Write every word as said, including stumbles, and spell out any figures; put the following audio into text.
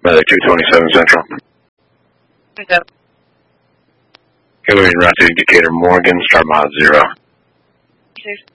Weather two twenty-seven Central. Okay. Hillary and route to Decatur Morgan, start mile zero. Safe.